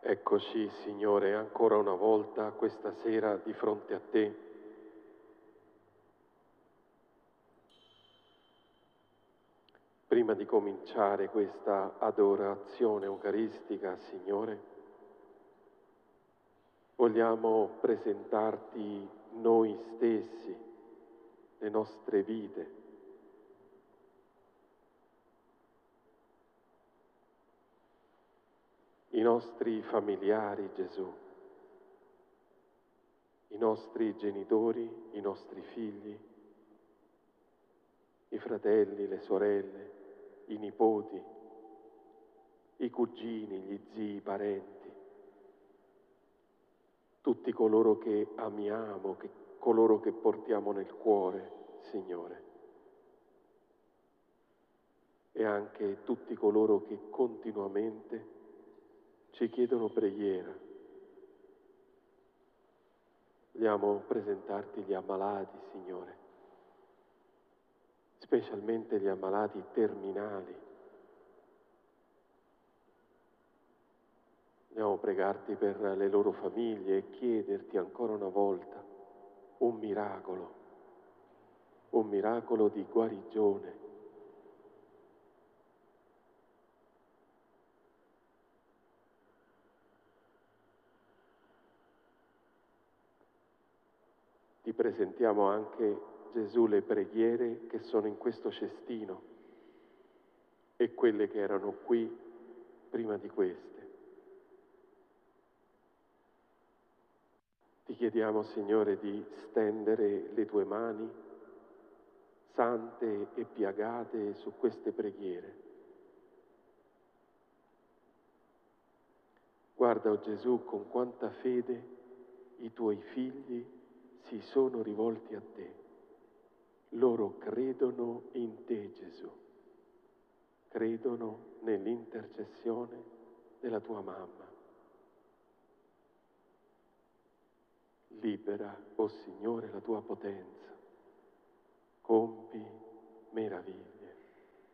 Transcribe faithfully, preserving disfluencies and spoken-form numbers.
Eccoci, Signore, ancora una volta questa sera di fronte a Te. Prima di cominciare questa adorazione eucaristica, Signore, vogliamo presentarti noi stessi, le nostre vite. I nostri familiari, Gesù, i nostri genitori, i nostri figli, i fratelli, le sorelle, i nipoti, i cugini, gli zii, i parenti, tutti coloro che amiamo, che, coloro che portiamo nel cuore, Signore, e anche tutti coloro che continuamente ci chiedono preghiera. Vogliamo presentarti gli ammalati, Signore, specialmente gli ammalati terminali. Vogliamo pregarti per le loro famiglie e chiederti ancora una volta un miracolo, un miracolo di guarigione. Ti presentiamo anche, Gesù, le preghiere che sono in questo cestino e quelle che erano qui prima di queste. Ti chiediamo, Signore, di stendere le tue mani sante e piagate su queste preghiere. Guarda, oh Gesù, con quanta fede i tuoi figli si sono rivolti a te. Loro credono in te, Gesù. Credono nell'intercessione della tua mamma. Libera, o oh Signore, la tua potenza. Compi meraviglie.